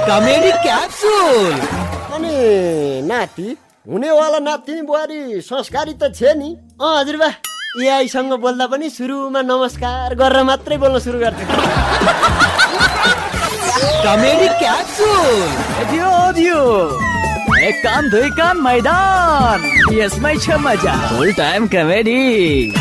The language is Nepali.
Comedy capsule. अनि नाति हुनेवाला नाति बुहारी संस्कारी त छे नि। हजुरबा एआईसँग बोल्दा पनि सुरुमा नमस्कार गरेर मात्रै बोल्न सुरु गर्छ। Comedy capsule. दियो एक काम दुई काम मैदान, यसमै छ मजा। फुल टाइम कमेडी।